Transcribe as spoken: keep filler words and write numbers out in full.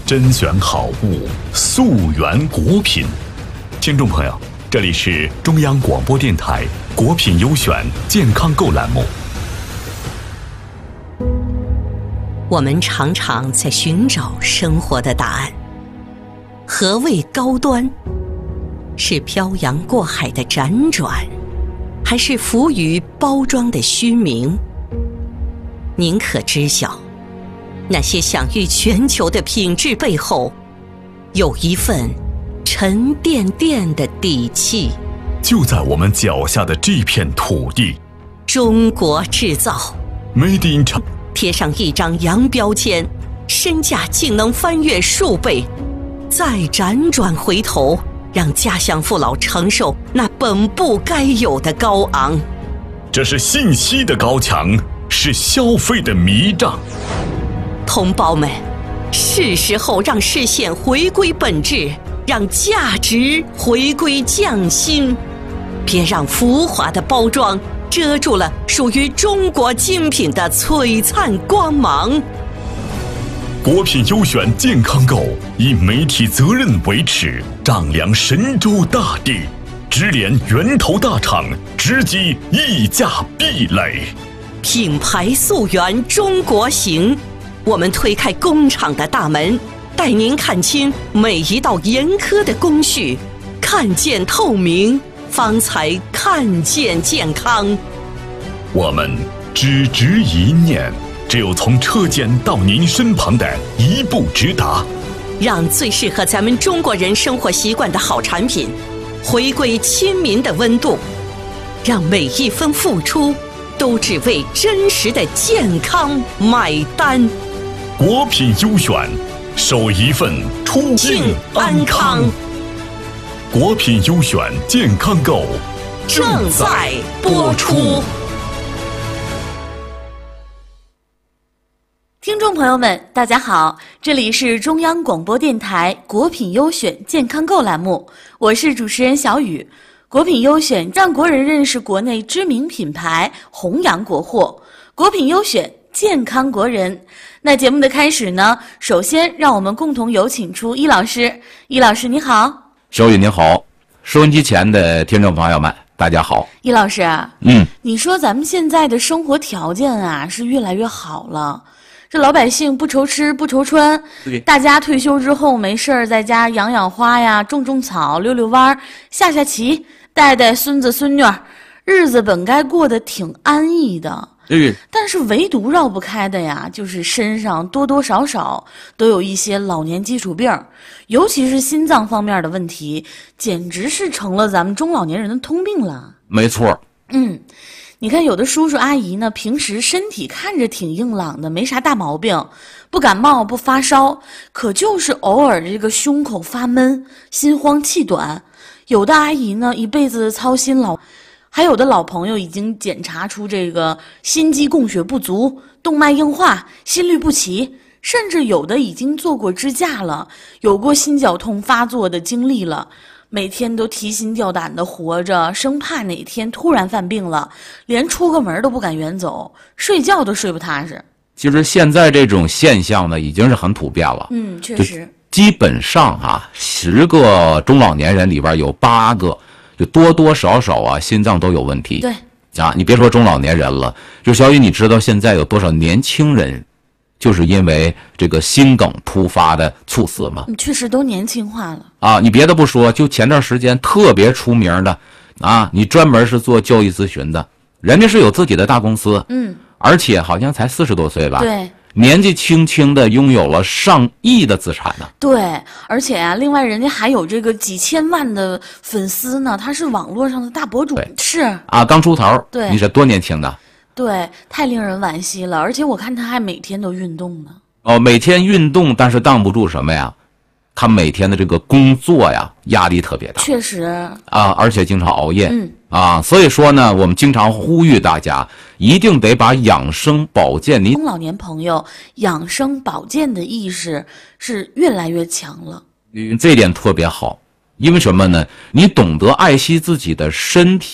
甄选好物，溯源国品。听众朋友，这里是中央广播电台国品优选健康购栏目。 我们常常在寻找生活的答案。何谓高端？是漂洋过海的辗转，还是浮于包装的虚名？您可知晓，那些享誉全球的品质背后，有一份沉甸甸的底气。 就在我们脚下的这片土地， 中国制造 Made in China， 贴上一张洋标签，身价竟能翻越数倍，再辗转回头，让家乡父老承受那本不该有的高昂。 这是信息的高墙，是消费的迷障。 同胞们，是时候让视线回归本质，让价值回归匠心，别让浮华的包装遮住了属于中国精品的璀璨光芒。 国品优选健康购以媒体责任为耻，丈量神州大地，直连源头大厂，直击溢价壁垒。 品牌溯源中国行，我们推开工厂的大门，带您看清每一道严苛的工序，看见透明，方才看见健康。 我们只执一念，只有从车间到您身旁的一步直达， 让最适合咱们中国人生活习惯的好产品回归亲民的温度，让每一分付出都只为真实的健康买单。 国品优选，守一份出境安康。国品优选健康购正在播出。 听众朋友们，大家好，这里是中央广播电台国品优选健康购栏目，我是主持人小雨。国品优选让国人认识国内知名品牌，弘扬国货。国品优选，健康国人。那节目的开始呢，首先让我们共同有请出易老师。易老师你好。 小雨您好，收音机前的听众朋友们大家好。 易老师， 嗯， 你说咱们现在的生活条件啊是越来越好了，这老百姓不愁吃不愁穿， 对， 大家退休之后没事儿在家养养花呀，种种草，溜溜弯，下下棋，带带孙子孙女，日子本该过得挺安逸的。 对， 但是唯独绕不开的呀，就是身上多多少少都有一些老年基础病，尤其是心脏方面的问题，简直是成了咱们中老年人的通病了。 没错。 嗯，你看有的叔叔阿姨呢，平时身体看着挺硬朗的，没啥大毛病，不感冒不发烧，可就是偶尔这个胸口发闷，心慌气短。有的阿姨呢，一辈子操心老，还有的老朋友已经检查出这个心肌供血不足、动脉硬化、心律不齐，甚至有的已经做过支架了，有过心绞痛发作的经历了。每天都提心吊胆的活着，生怕哪天突然犯病了，连出个门都不敢远走，睡觉都睡不踏实。 其实现在这种现象呢，已经是很普遍了。 嗯，确实， 基本上啊，十个中老年人里边有八个，就多多少少啊，心脏都有问题。 对啊，你别说中老年人了，就小雨，你知道现在有多少年轻人，就是因为这个心梗突发的猝死吗？ 确实都年轻化了啊！你别的不说，就前段时间特别出名的啊，你专门是做教育咨询的，人家是有自己的大公司， 嗯， 而且好像才四十多岁吧？ 对， 年纪轻轻的拥有了上亿的资产呢。 对，而且啊，另外人家还有这个几千万的粉丝呢，他是网络上的大博主，是啊，刚出头， 对， 你是多年轻的？ 对，太令人惋惜了。而且我看他还每天都运动呢。 哦，每天运动，但是挡不住什么呀？他每天的这个工作呀，压力特别大。 确实啊，而且经常熬夜。 嗯啊，所以说呢，我们经常呼吁大家，一定得把养生保健，您中老年朋友养生保健的意识是越来越强了。 嗯，这点特别好，因为什么呢？你懂得爱惜自己的身体。